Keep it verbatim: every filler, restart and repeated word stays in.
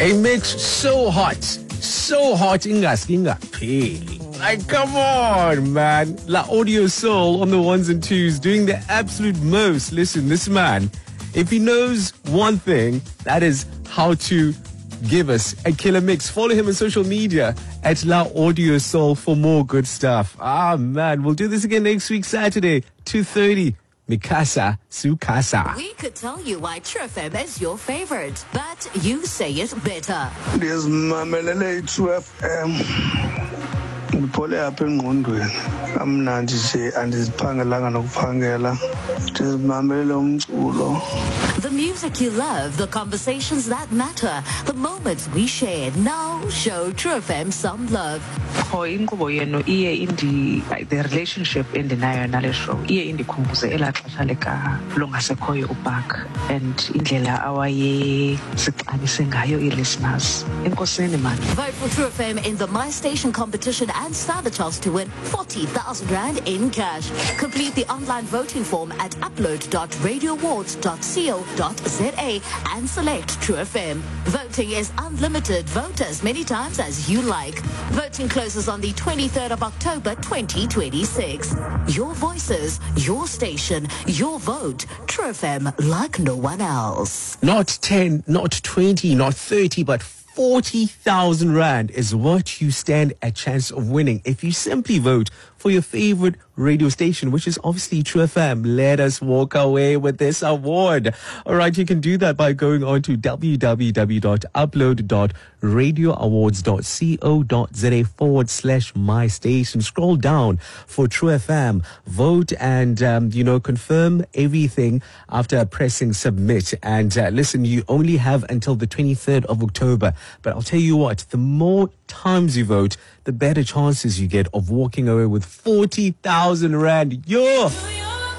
A mix so hot, so hot, inga pili. Like, come on, man. La Audio Soul on the ones and twos, doing the absolute most. Listen, this man, if he knows one thing, that is how to give us a killer mix. Follow him on social media at La Audio Soul for more good stuff. Ah, man, we'll do this again next week, Saturday, two thirty. Mikasa Sukasa. We could tell you why True F M is your favorite, but you say it better. There's Mamelele True F M. Ngipole apha engqondweni amnandi nje andiziphangelanga nokuphangela ndizimamele umculo. The music you love, the conversations that matter, the moments we shared. Now show True F M some love. Oh, inkqubo yenu iye indi the relationship endinayo nale show iye indikhumbuze elaa xesha lika longasekhoyo uBark and indlela awaye sixabise ngayo ii-listeners. Enkosini man. Vote for True F M in the My Station competition and stand the chance to win forty thousand rand in cash. Complete the online voting form at upload dot radio awards dot co dot za and select True F M. Voting is unlimited. Vote as many times as you like. Voting closes on the twenty-third of October twenty twenty-six. Your voices, your station, your vote. True F M like no one else. Not ten, not twenty, not thirty, but forty thousand rand is what you stand a chance of winning if you simply vote for your favorite radio station, which is obviously True F M. Let us walk away with this award. All right, you can do that by going on to w w w dot upload dot radio awards dot co dot za forward slash my station. Scroll down for True F M, vote, and um, you know, confirm everything after pressing submit. And uh, listen, you only have until the twenty-third of October. But I'll tell you what, the more times you vote, the better chances you get of walking away with forty thousand rand. Yo!